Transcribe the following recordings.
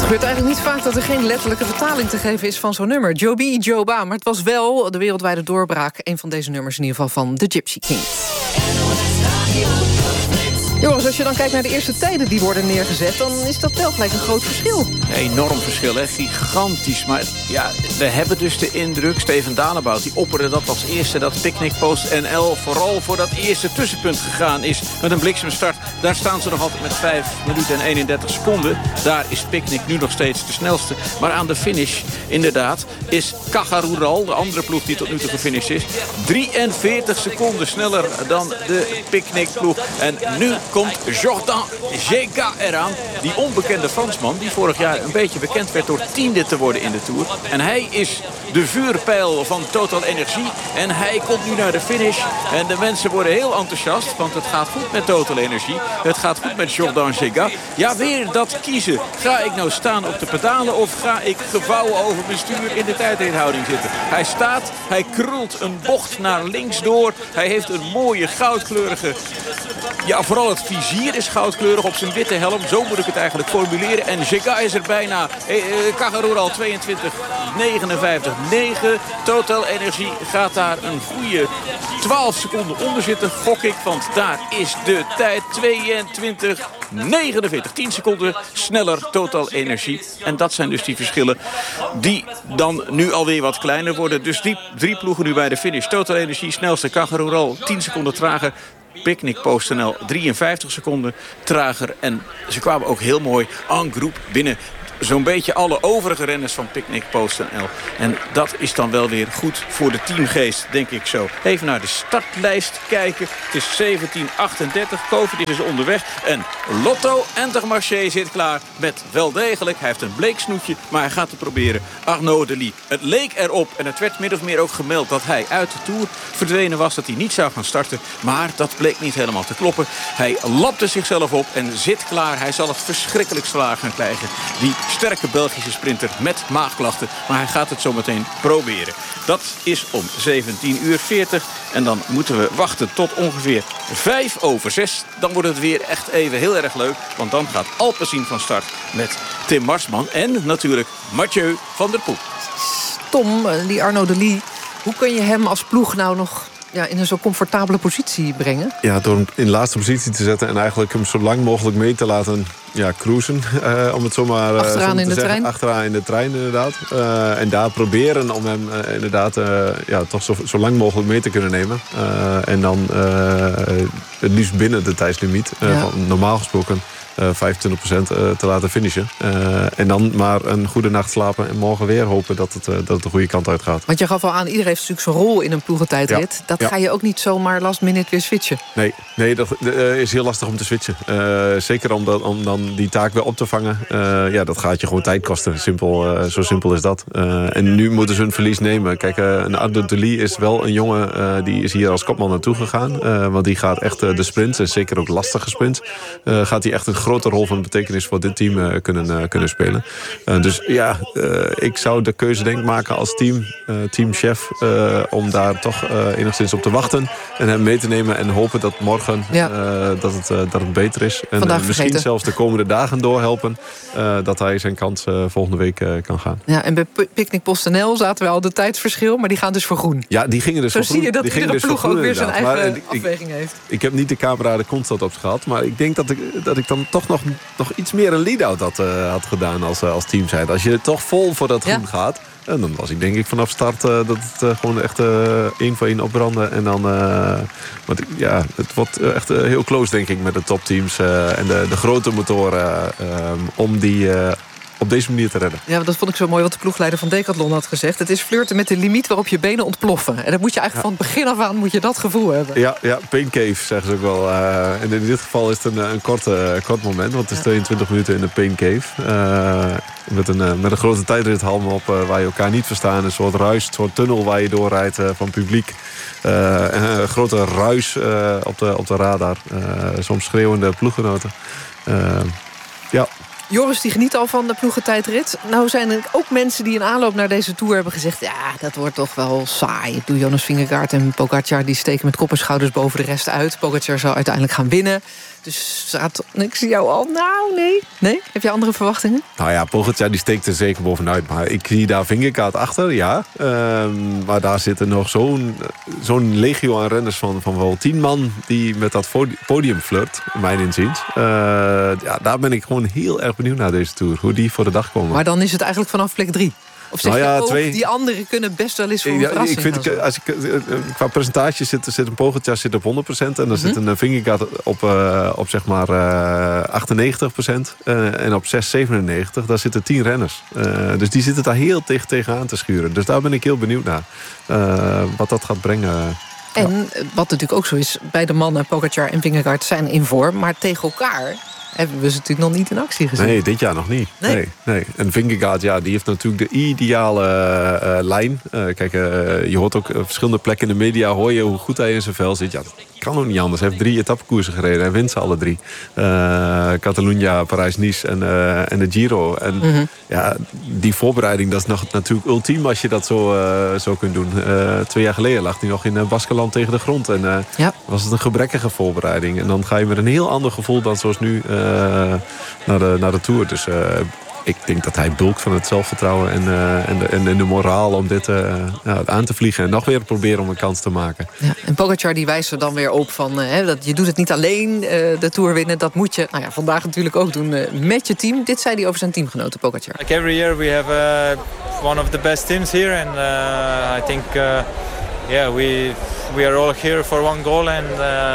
gebeurt eigenlijk niet vaak dat er geen letterlijke vertaling te geven is van zo'n nummer. Joby, Joba, maar het was wel de wereldwijde doorbraak. Een van deze nummers in ieder geval van The Gypsy Kings. Jongens, als je dan kijkt naar de eerste tijden die worden neergezet, dan is dat wel gelijk een groot verschil. Enorm verschil, hè? Gigantisch. Maar ja, we hebben dus de indruk, Steven Dalebout, die opperde dat als eerste, dat Picnic Post NL vooral voor dat eerste tussenpunt gegaan is met een bliksemstart. Daar staan ze nog altijd met 5 minuten en 31 seconden. Daar is Picnic nu nog steeds de snelste. Maar aan de finish, inderdaad, is Caja Rural, de andere ploeg die tot nu toe gefinished is, 43 seconden sneller dan de Picnic ploeg. En nu komt Jordan Gega eraan. Die onbekende Fransman die vorig jaar een beetje bekend werd door 10e te worden in de Tour. En hij is de vuurpijl van Total Energie. En hij komt nu naar de finish. En de mensen worden heel enthousiast, want het gaat goed met Total Energie. Het gaat goed met Jordan Gega. Ja, weer dat kiezen. Ga ik nou staan op de pedalen of ga ik gevouwen over mijn stuur in de tijdinhouding zitten? Hij staat, hij krult een bocht naar links door. Hij heeft een mooie goudkleurige... Ja, vooral het vizier is goudkleurig op zijn witte helm. Zo moet ik het eigenlijk formuleren. En Gega is er bijna. Caja Rural 22, 59, 9. Total Energie gaat daar een goede 12 seconden onder zitten, gok ik. Want daar is de tijd 22, 49. 10 seconden sneller Total Energie. En dat zijn dus die verschillen die dan nu alweer wat kleiner worden. Dus die 3 ploegen nu bij de finish. Total Energie snelste, Caja Rural 10 seconden trager. Picnic PostNL 53 seconden trager. En ze kwamen ook heel mooi en groep binnen zo'n beetje alle overige renners van Picnic PostNL. En dat is dan wel weer goed voor de teamgeest, denk ik zo. Even naar de startlijst kijken. Het is 17:38. Covid is onderweg. En Lotto Intermarché zit klaar met wel degelijk. Hij heeft een bleek snoetje, maar hij gaat het proberen. Arnaud Delis. Het leek erop en het werd min of meer ook gemeld dat hij uit de Tour verdwenen was. Dat hij niet zou gaan starten. Maar dat bleek niet helemaal te kloppen. Hij lapte zichzelf op en zit klaar. Hij zal het verschrikkelijk zwaar gaan krijgen. Die sterke Belgische sprinter met maagklachten. Maar hij gaat het zo meteen proberen. Dat is om 17:40. En dan moeten we wachten tot ongeveer 5:05. Dan wordt het weer echt even heel erg leuk. Want dan gaat Alpecin van start met Tim Marsman. En natuurlijk Mathieu van der Poel. Tom, die Arnaud Delis, hoe kun je hem als ploeg nou nog in een zo comfortabele positie brengen? Ja, door hem in de laatste positie te zetten en eigenlijk hem zo lang mogelijk mee te laten cruisen. Om het zomaar achteraan in de trein. Achteraan in de trein, inderdaad. En daar proberen om hem inderdaad toch zo lang mogelijk mee te kunnen nemen. En dan het liefst binnen de tijdslimiet. Normaal gesproken 25% te laten finishen. En dan maar een goede nacht slapen en morgen weer hopen dat het de goede kant uit gaat. Want je gaf al aan, iedereen heeft natuurlijk zijn rol in een ploegentijdrit. Dat ga je ook niet zomaar last minute weer switchen. Nee, dat is heel lastig om te switchen. Zeker om dan die taak weer op te vangen. Dat gaat je gewoon tijd kosten. Zo simpel is dat. En nu moeten ze een verlies nemen. Kijk, een Arnaud Delis is wel een jongen die is hier als kopman naartoe gegaan. Want die gaat echt de sprint, en zeker ook lastige sprint, gaat hij echt een grote rol van betekenis voor dit team kunnen spelen. Ik zou de keuze denk ik maken als teamchef om daar toch enigszins op te wachten en hem mee te nemen en hopen dat morgen dat het beter is. En misschien zelfs de komende dagen doorhelpen dat hij zijn kans volgende week kan gaan. Ja, en bij Picnic PostNL zaten we al de tijdsverschil, maar die gaan dus voor groen. Ja, die gingen dus voor groen. Zo zie je dat iedere ploeg ook weer zijn eigen afweging heeft. Ik heb niet de camera er constant op gehad, maar ik denk dat ik dan toch nog iets meer een lead-out had gedaan als teamzijde. Als je toch vol voor dat groen gaat, en dan was ik denk ik vanaf start dat het gewoon echt 1 voor 1 opbranden. En dan, het wordt echt heel close denk ik met de topteams en de grote motoren om die op deze manier te redden. Ja, dat vond ik zo mooi wat de ploegleider van Decathlon had gezegd. Het is flirten met de limiet waarop je benen ontploffen. En dat moet je eigenlijk van het begin af aan dat gevoel hebben. Ja, pain cave zeggen ze ook wel. En in dit geval is het een kort moment. Want het is 22 minuten in de pain cave. Met een grote tijdrithalm op waar je elkaar niet verstaan. Een soort ruis, een soort tunnel waar je doorrijdt van publiek. Een grote ruis op de radar. Soms schreeuwende ploeggenoten. Joris die geniet al van de ploegentijdrit. Nou zijn er ook mensen die in aanloop naar deze Tour hebben gezegd, ja, dat wordt toch wel saai. Ik doe Jonas Vingegaard en Pogacar die steken met kop en schouders boven de rest uit. Pogacar zal uiteindelijk gaan winnen. Dus ik zie jou al. Nou, nee. Nee? Heb je andere verwachtingen? Nou ja, Pogačar die steekt er zeker bovenuit. Maar ik zie daar Vingegaard achter, ja. Maar daar zitten nog zo'n legio aan renners van wel 10 man... die met dat podium flirt, mijn inziens. Daar ben ik gewoon heel erg benieuwd naar deze Tour. Hoe die voor de dag komen. Maar dan is het eigenlijk vanaf plek 3. Of zeg die anderen kunnen best wel eens voor een verrassing gaan zorgen. Qua percentage zit een Pogačar op 100%. En dan zit een Vingegaard op zeg maar 98%. En op 6,97. Daar zitten 10 renners. Dus die zitten daar heel tegenaan te schuren. Dus daar ben ik heel benieuwd naar. Wat dat gaat brengen. En wat natuurlijk ook zo is, beide mannen, Pogačar en Vingegaard, zijn in vorm. Maar tegen elkaar hebben we ze natuurlijk nog niet in actie gezien. Nee, dit jaar nog niet. Nee. En Vingegaard, die heeft natuurlijk de ideale lijn. Kijk, je hoort ook verschillende plekken in de media, hoor je hoe goed hij in zijn vel zit. Ja, dat kan ook niet anders. Hij heeft 3 etappekoersen gereden. Hij wint ze alle 3. Catalunya, Parijs-Nice en de Giro. En die voorbereiding, dat is natuurlijk ultiem als je dat zo kunt doen. 2 jaar geleden lag hij nog in Baskeland tegen de grond. En was het een gebrekkige voorbereiding. En dan ga je met een heel ander gevoel dan zoals nu naar de Tour. Dus ik denk dat hij bulkt van het zelfvertrouwen en de moraal om dit aan te vliegen. En nog weer proberen om een kans te maken. Ja, en Pogačar die wijst er dan weer op van dat je doet het niet alleen, de Tour winnen. Dat moet je vandaag natuurlijk ook doen met je team. Dit zei hij over zijn teamgenoten, Pogačar. Like every year we have one of the best teams here. And I think we are all here for one goal. And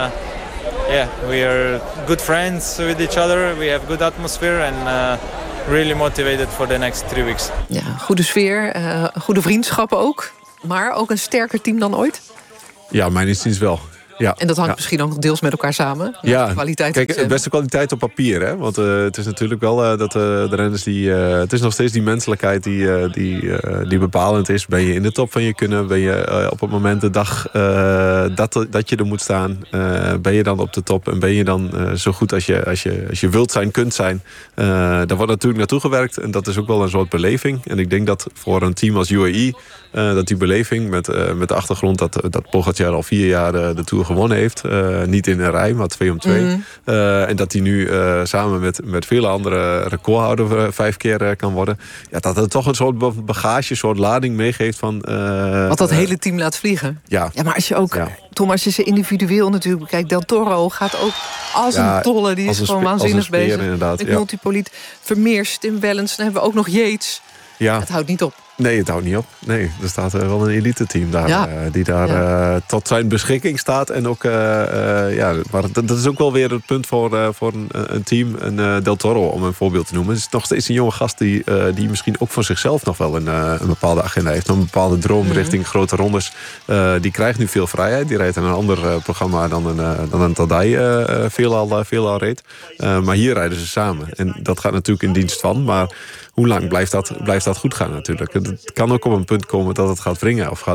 we are good friends with each other. We have good atmosphere and really motivated for the next 3 weeks. Ja, goede sfeer, goede vriendschappen ook. Maar ook een sterker team dan ooit? Ja, mijn inziens wel. Ja, en dat hangt misschien ook nog deels met elkaar samen. Kijk, beste kwaliteit op papier. Hè? Want het is natuurlijk wel dat de renners het is nog steeds die menselijkheid die bepalend is. Ben je in de top van je kunnen? Ben je op het moment de dag dat je er moet staan? Ben je dan op de top? En ben je dan zo goed als je wilt zijn, kunt zijn? Daar wordt natuurlijk naartoe gewerkt. En dat is ook wel een soort beleving. En ik denk dat voor een team als UAE... dat die beleving met de achtergrond dat Pogačar al 4 jaar de Tour gewonnen heeft. Niet in een rij, maar 2 om 2. En dat hij nu samen met vele andere recordhouder 5 keer kan worden. Ja, dat het toch een soort bagage, een soort lading meegeeft van... wat dat hele team laat vliegen. Ja, maar als je ook... Ja. Tom, als je ze individueel natuurlijk bekijkt... Del Toro gaat ook als een tolle. Die is gewoon waanzinnig bezig. Met Multipoliet, Vermeers, Tim Wellens. Dan hebben we ook nog Yates. Ja. Het houdt niet op. Nee, het houdt niet op. Nee, er staat wel een elite team daar die daar tot zijn beschikking staat. En ook, maar dat is ook wel weer het punt voor een team. En Del Toro, om een voorbeeld te noemen. Het is nog steeds een jonge gast die misschien ook voor zichzelf nog wel een bepaalde agenda heeft. Een bepaalde droom richting grote rondes. Die krijgt nu veel vrijheid. Die rijdt in een ander programma dan een Tadej veelal reed. Maar hier rijden ze samen. En dat gaat natuurlijk in dienst van. Maar hoe lang blijft dat goed gaan natuurlijk? Het kan ook op een punt komen dat het gaat wringen. Of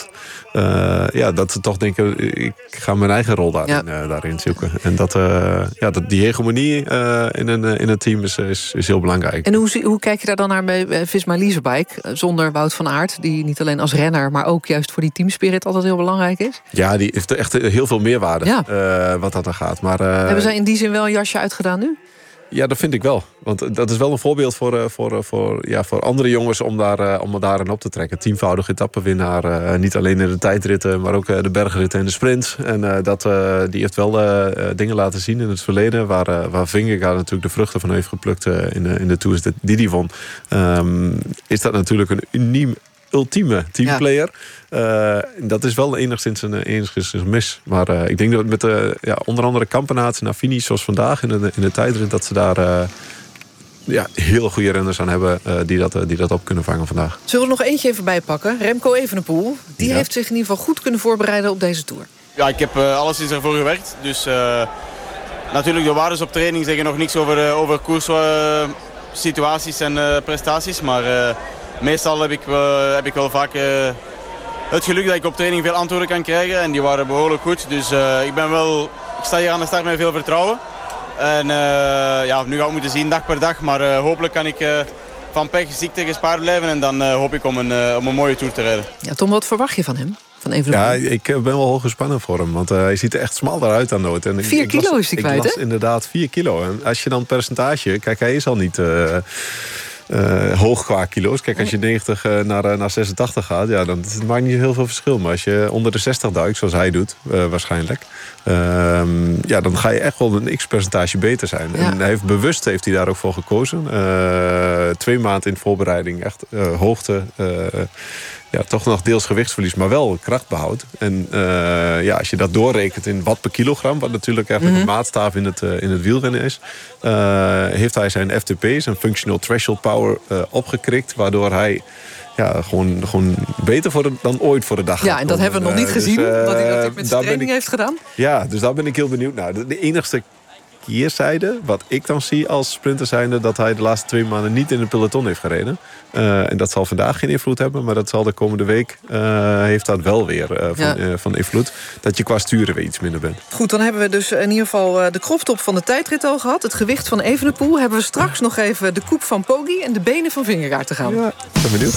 dat ze toch denken, ik ga mijn eigen rol daarin zoeken. En die hegemonie in een team is heel belangrijk. En hoe kijk je daar dan naar bij Visma Leasebike? Zonder Wout van Aert, die niet alleen als renner... maar ook juist voor die teamspirit altijd heel belangrijk is? Ja, die heeft echt heel veel meerwaarde wat dat er gaat. Maar, hebben zij in die zin wel een jasje uitgedaan nu? Ja, dat vind ik wel. Want dat is wel een voorbeeld voor andere jongens om daarin op te trekken. 10-voudig etappenwinnaar. Niet alleen in de tijdritten, maar ook de bergritten en de sprints. En die heeft wel dingen laten zien in het verleden... waar Vingegaard natuurlijk de vruchten van heeft geplukt in de Tours die won. Is dat natuurlijk een ultieme teamplayer. Dat is wel enigszins een mis. Maar ik denk dat met onder andere Kampenaerts en finish zoals vandaag in de tijdrit... dat ze daar heel goede renners aan hebben die dat op kunnen vangen vandaag. Zullen we er nog eentje even bijpakken? Remco Evenepoel. Die heeft zich in ieder geval goed kunnen voorbereiden op deze Tour. Ja, ik heb alleszins ervoor gewerkt. Dus natuurlijk de waardes op training zeggen nog niks over koerssituaties en prestaties. Maar... meestal heb ik wel vaak het geluk dat ik op training veel antwoorden kan krijgen. En die waren behoorlijk goed. Dus ik sta hier aan de start met veel vertrouwen. En nu gaan we moeten zien dag per dag. Maar hopelijk kan ik van pech, ziekte gespaard blijven. En dan hoop ik om een mooie Tour te rijden. Ja, Tom, wat verwacht je van hem? van Evenepoel? Ja, ik ben wel hoog gespannen voor hem. Want hij ziet er echt smal eruit aan nood. 4 kilo is hij kwijt, hè? Ik las inderdaad 4 kilo. En als je dan percentage... Kijk, hij is al niet... hoog qua kilo's. Kijk, als je 90 naar 86 gaat, ja, dan maakt niet heel veel verschil. Maar als je onder de 60 duikt, zoals hij doet, waarschijnlijk... ja, dan ga je echt wel een x-percentage beter zijn. Ja. En bewust heeft hij daar ook voor gekozen. 2 maanden in voorbereiding, echt hoogte... ja, toch nog deels gewichtsverlies, maar wel krachtbehoud. En ja, als je dat doorrekent in watt per kilogram... wat natuurlijk eigenlijk een maatstaaf in het wielrennen is... heeft hij zijn FTP, zijn Functional Threshold Power, opgekrikt... waardoor hij gewoon beter dan ooit voor de dag gaat. Ja, en dat hebben we nog niet gezien, wat hij natuurlijk met zijn training heeft gedaan. Ja, dus daar ben ik heel benieuwd naar. De enigste keerzijde, wat ik dan zie als sprinter zijnde... dat hij de laatste 2 maanden niet in een peloton heeft gereden. En dat zal vandaag geen invloed hebben... maar dat zal de komende week heeft dat wel weer van invloed. Dat je qua sturen weer iets minder bent. Goed, dan hebben we dus in ieder geval de kroptop van de tijdrit al gehad. Het gewicht van Evenepoel. Hebben we straks nog even de koep van Poggi... en de benen van Vingegaard te gaan. Ja, ben benieuwd.